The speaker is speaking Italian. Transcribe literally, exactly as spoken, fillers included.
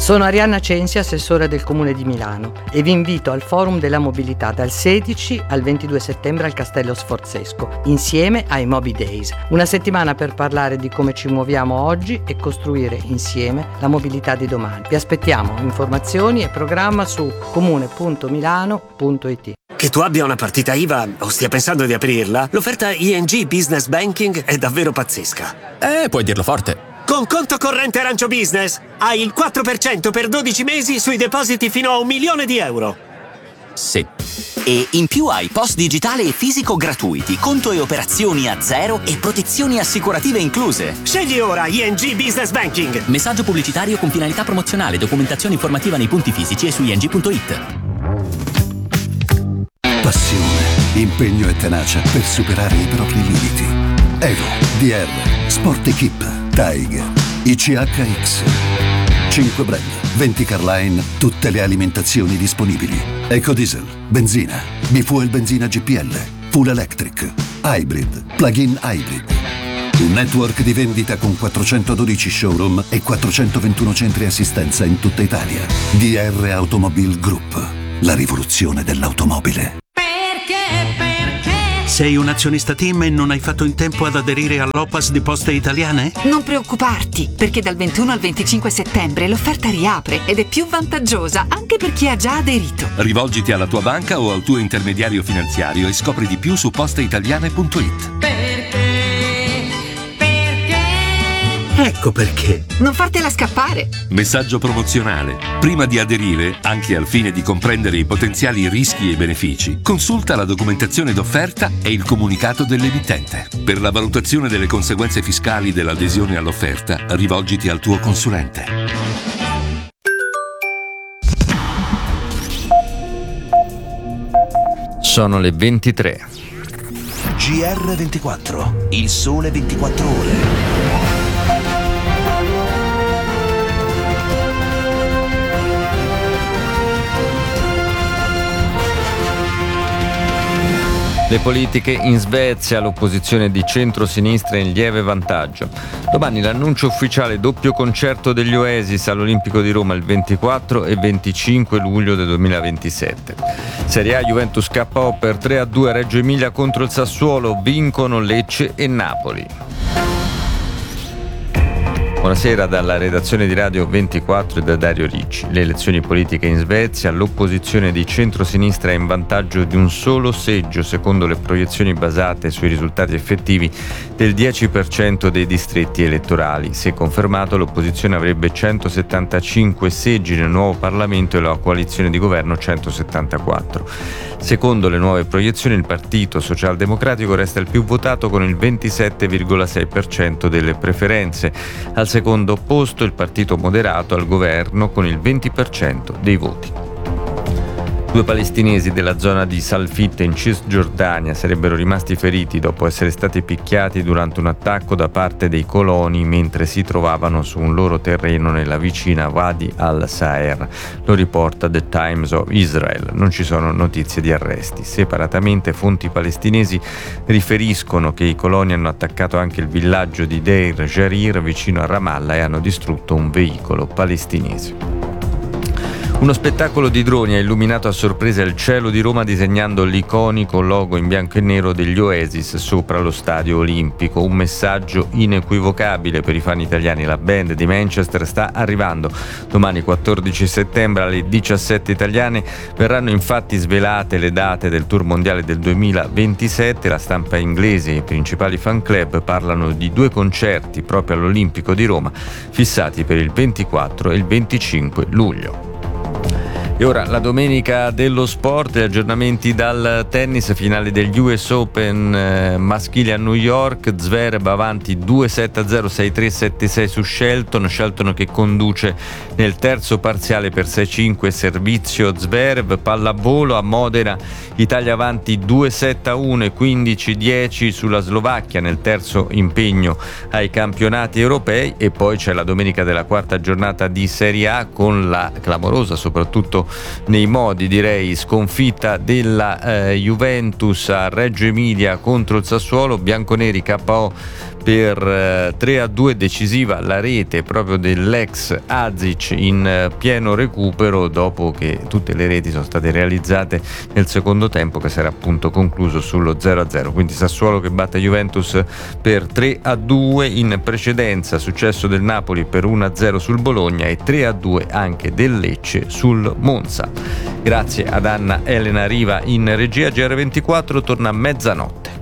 Sono Arianna Censi, assessore del Comune di Milano, e vi invito al Forum della Mobilità dal sedici al ventidue settembre al Castello Sforzesco, insieme ai Mobi Days. Una settimana per parlare di come ci muoviamo oggi e costruire insieme la mobilità di domani. Vi aspettiamo informazioni e programma su comune punto milano punto it. Che tu abbia una partita I V A o stia pensando di aprirla, l'offerta I N G Business Banking è davvero pazzesca. Eh, puoi dirlo forte. Con conto corrente Arancio Business hai il quattro per cento per dodici mesi sui depositi fino a un milione di euro. Sì. E in più hai post digitale e fisico gratuiti, conto e operazioni a zero e protezioni assicurative incluse. Scegli ora I N G Business Banking. Messaggio pubblicitario con finalità promozionale, documentazione informativa nei punti fisici e su i n g punto it. Passione, impegno e tenacia per superare i propri limiti. Evo, D R, Sport Equip, Tiger, I C H X. cinque brand, venti Carline, tutte le alimentazioni disponibili. Ecodiesel, benzina, bifuel benzina G P L, full electric, hybrid, plug-in hybrid. Un network di vendita con quattrocentododici showroom e quattrocentoventuno centri assistenza in tutta Italia. D R Automobile Group, la rivoluzione dell'automobile. Sei un azionista Team e non hai fatto in tempo ad aderire all'O P A S di Poste Italiane? Non preoccuparti, perché dal ventuno al venticinque settembre l'offerta riapre ed è più vantaggiosa anche per chi ha già aderito. Rivolgiti alla tua banca o al tuo intermediario finanziario e scopri di più su posteitaliane punto it. Ecco perché. Non fartela scappare. Messaggio promozionale. Prima di aderire, anche al fine di comprendere i potenziali rischi e benefici, consulta la documentazione d'offerta e il comunicato dell'emittente. Per la valutazione delle conseguenze fiscali dell'adesione all'offerta, rivolgiti al tuo consulente. Sono le ventitré. G R ventiquattro, il sole ventiquattro ore. Le politiche in Svezia, l'opposizione di centro-sinistra in lieve vantaggio. Domani l'annuncio ufficiale doppio concerto degli Oasis all'Olimpico di Roma il ventiquattro e venticinque luglio del duemilaventisette. Serie A, Juventus K O per tre a due a Reggio Emilia contro il Sassuolo, vincono Lecce e Napoli. Buonasera dalla redazione di Radio ventiquattro e da Dario Ricci. Le elezioni politiche in Svezia, l'opposizione di centrosinistra è in vantaggio di un solo seggio, secondo le proiezioni basate sui risultati effettivi del dieci per cento dei distretti elettorali. Se confermato, l'opposizione avrebbe centosettantacinque seggi nel nuovo Parlamento e la coalizione di governo centosettantaquattro. Secondo le nuove proiezioni, il Partito Socialdemocratico resta il più votato con il ventisette virgola sei per cento delle preferenze. Al secondo posto il Partito Moderato al governo con il venti per cento dei voti. Due palestinesi della zona di Salfit in Cisgiordania sarebbero rimasti feriti dopo essere stati picchiati durante un attacco da parte dei coloni mentre si trovavano su un loro terreno nella vicina Wadi al-Saer. Lo riporta The Times of Israel. Non ci sono notizie di arresti. Separatamente, fonti palestinesi riferiscono che i coloni hanno attaccato anche il villaggio di Deir Jarir vicino a Ramallah e hanno distrutto un veicolo palestinese. Uno spettacolo di droni ha illuminato a sorpresa il cielo di Roma disegnando l'iconico logo in bianco e nero degli Oasis sopra lo stadio olimpico. Un messaggio inequivocabile per i fan italiani. La band di Manchester sta arrivando. Domani quattordici settembre alle diciassette italiane verranno infatti svelate le date del tour mondiale del duemilaventisette. La stampa inglese e i principali fan club parlano di due concerti proprio all'Olimpico di Roma fissati per il ventiquattro e il venticinque luglio. E ora la domenica dello sport, aggiornamenti dal tennis, finale degli U S Open eh, maschili a New York, Zverev avanti due sette a zero, sei tre, sette sei su Shelton, Shelton che conduce nel terzo parziale per sei cinque, servizio Zverev. Pallavolo a Modena, Italia avanti due sette a uno e quindici dieci sulla Slovacchia nel terzo impegno ai campionati europei. E poi c'è la domenica della quarta giornata di Serie A con la clamorosa, soprattutto nei modi direi, sconfitta della eh, Juventus a Reggio Emilia contro il Sassuolo, bianconeri K O per tre a due, decisiva la rete proprio dell'ex Azic in pieno recupero dopo che tutte le reti sono state realizzate nel secondo tempo, che sarà appunto concluso sullo zero a zero. Quindi Sassuolo che batte Juventus per tre a due, in precedenza successo del Napoli per uno a zero sul Bologna e tre a due anche del Lecce sul Monza. Grazie ad Anna Elena Riva in regia. G R ventiquattro torna a mezzanotte.